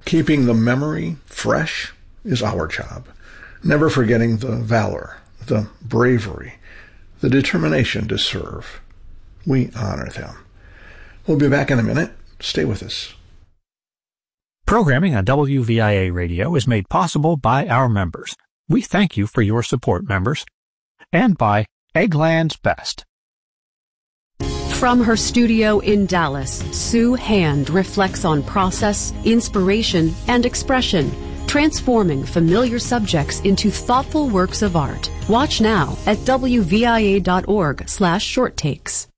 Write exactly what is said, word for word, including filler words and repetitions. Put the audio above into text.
Keeping the memory fresh is our job. Never forgetting the valor, the bravery, the determination to serve. We honor them. We'll be back in a minute. Stay with us. Programming on W V I A Radio is made possible by our members. We thank you for your support, members. And by Eggland's Best. From her studio in Dallas, Sue Hand reflects on process, inspiration, and expression, transforming familiar subjects into thoughtful works of art. Watch now at W V I A dot org slash short takes.